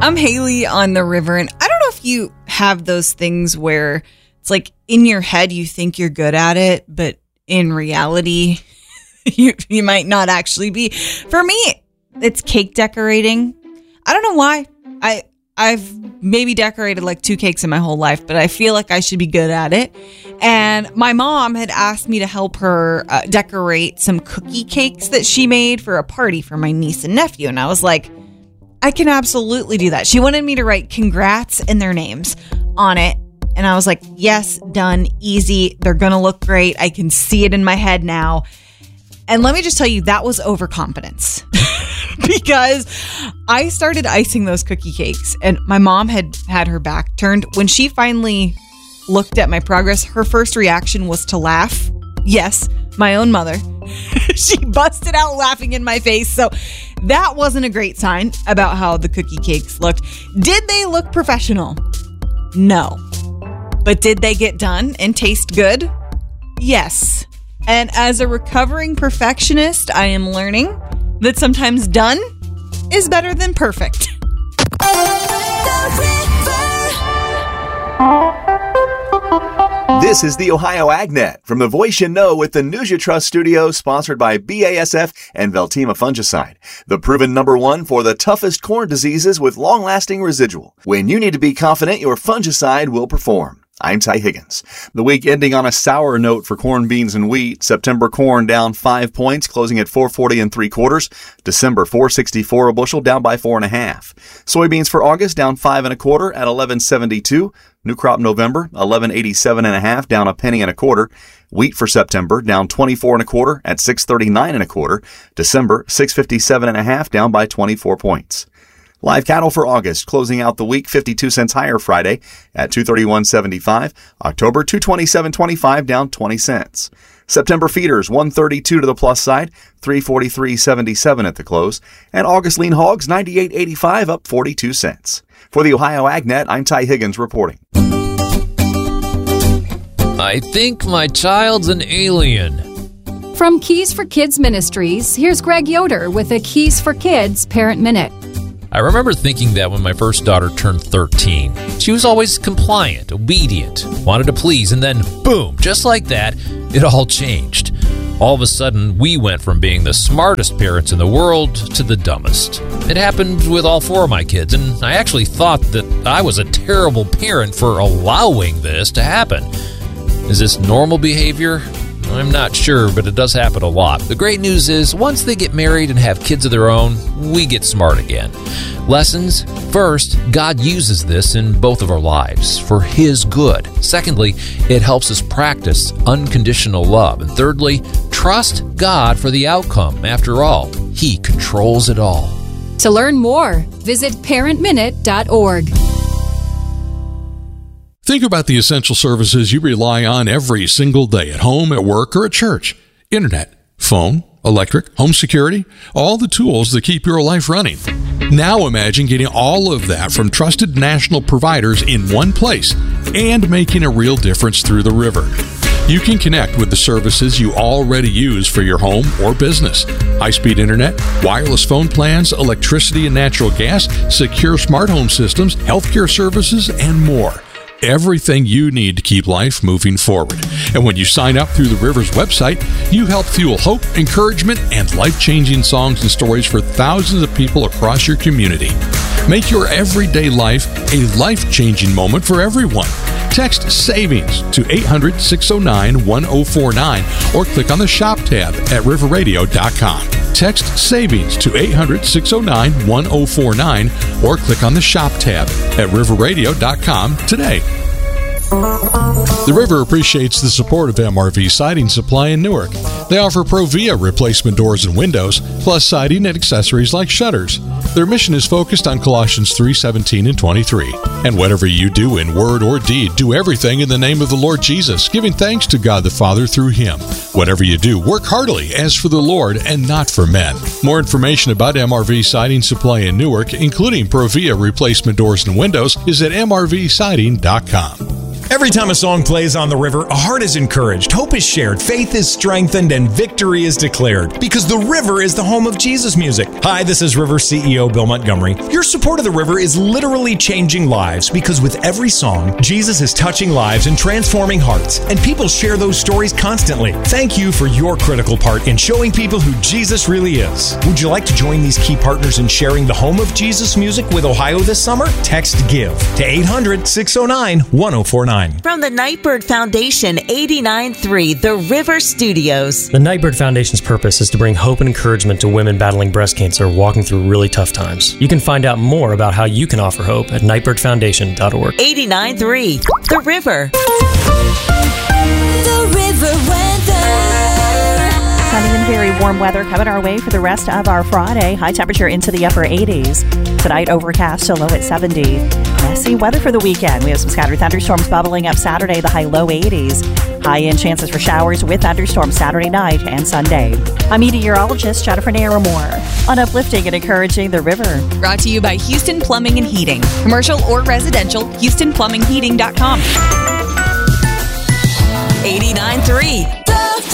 I'm Haley on the river, and I don't know if you have those things where it's like in your head you think you're good at it, but in reality you might not actually be. For me, it's cake decorating. I don't know why. I've maybe decorated like 2 cakes in my whole life, but I feel like I should be good at it. And my mom had asked me to help her decorate some cookie cakes that she made for a party for my niece and nephew. And I was like, I can absolutely do that. She wanted me to write congrats and their names on it. And I was like, yes, done, easy. They're going to look great. I can see it in my head now. And let me just tell you, that was overconfidence. Because I started icing those cookie cakes and my mom had her back turned. When she finally looked at my progress, her first reaction was to laugh. Yes, my own mother. She busted out laughing in my face. So that wasn't a great sign about how the cookie cakes looked. Did they look professional? No. But did they get done and taste good? Yes. And as a recovering perfectionist, I am learning that sometimes done is better than perfect. This is the Ohio AgNet from the Voice You Know with the News You Trust studio, sponsored by BASF and Veltima Fungicide, the proven #1 for the toughest corn diseases with long-lasting residual. When you need to be confident your fungicide will perform. I'm Ty Higgins. The week ending on a sour note for corn, beans, and wheat. September corn down 5 points, closing at 440 3/4. December 464 a bushel, down by 4.5. Soybeans for August down 5 1/4 at 1172. New crop November 1187 1/2, down 1 1/4. Wheat for September down 24 1/4 at 639 1/4. December 657 1/2, down by 24 points. Live cattle for August, closing out the week 52 cents higher Friday at 231.75. October 227.25, down 20 cents. September feeders 132 to the plus side, 343.77 at the close. And August lean hogs 98.85, up 42 cents. For the Ohio AgNet, I'm Ty Higgins reporting. I think my child's an alien. From Keys for Kids Ministries, here's Greg Yoder with a Keys for Kids Parent Minute. I remember thinking that when my first daughter turned 13. She was always compliant, obedient, wanted to please, and then, boom, just like that, it all changed. All of a sudden, we went from being the smartest parents in the world to the dumbest. It happened with all 4 of my kids, and I actually thought that I was a terrible parent for allowing this to happen. Is this normal behavior? I'm not sure, but it does happen a lot. The great news is, once they get married and have kids of their own, we get smart again. Lessons. First, God uses this in both of our lives for His good. Secondly, it helps us practice unconditional love. And thirdly, trust God for the outcome. After all, He controls it all. To learn more, visit parentminute.org. Think about the essential services you rely on every single day at home, at work, or at church. Internet, phone, electric, home security, all the tools that keep your life running. Now imagine getting all of that from trusted national providers in one place and making a real difference through the river. You can connect with the services you already use for your home or business. High-speed internet, wireless phone plans, electricity and natural gas, secure smart home systems, healthcare services, and more. Everything you need to keep life moving forward. And when you sign up through the River's website, you help fuel hope, encouragement, and life-changing songs and stories for thousands of people across your community. Make your everyday life a life-changing moment for everyone. Text SAVINGS to 800-609-1049 or click on the Shop tab at riverradio.com. Text SAVINGS to 800-609-1049 or click on the Shop tab at riverradio.com today. The River appreciates the support of MRV Siding Supply in Newark. They offer Provia replacement doors and windows, plus siding and accessories like shutters. Their mission is focused on Colossians 3:17 and 23. And whatever you do in word or deed, do everything in the name of the Lord Jesus, giving thanks to God the Father through Him. Whatever you do, work heartily as for the Lord and not for men. More information about MRV Siding Supply in Newark, including Provia replacement doors and windows, is at mrvsiding.com. Every time a song plays on the river, a heart is encouraged, hope is shared, faith is strengthened, and victory is declared. Because the river is the home of Jesus music. Hi, this is River CEO Bill Montgomery. Your support of the river is literally changing lives because with every song, Jesus is touching lives and transforming hearts. And people share those stories constantly. Thank you for your critical part in showing people who Jesus really is. Would you like to join these key partners in sharing the home of Jesus music with Ohio this summer? Text GIVE to 800-609-1049. From the Nightbird Foundation, 89.3 The River Studios. The Nightbird Foundation's purpose is to bring hope and encouragement to women battling breast cancer walking through really tough times. You can find out more about how you can offer hope at nightbirdfoundation.org. 89.3 The River. The River weather. Sunny and very warm weather coming our way for the rest of our Friday. High temperature into the upper 80s. Tonight, overcast to low at 70. Messy weather for the weekend. We have some scattered thunderstorms bubbling up Saturday, the high low 80s. High-end chances for showers with thunderstorms Saturday night and Sunday. I'm meteorologist Jennifer Naramore on uplifting and encouraging the river. Brought to you by Houston Plumbing and Heating. Commercial or residential, HoustonPlumbingHeating.com. 89.3